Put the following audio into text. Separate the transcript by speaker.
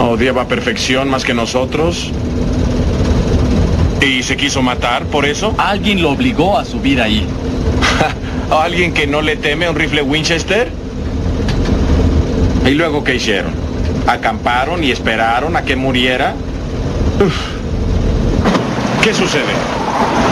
Speaker 1: Odiaba a perfección más que nosotros. ¿Y se quiso matar por eso?
Speaker 2: Alguien lo obligó a subir ahí.
Speaker 1: ¿Alguien que no le teme a un rifle Winchester? ¿Y luego qué hicieron? ¿Acamparon y esperaron a que muriera? Uf. ¿Qué sucede?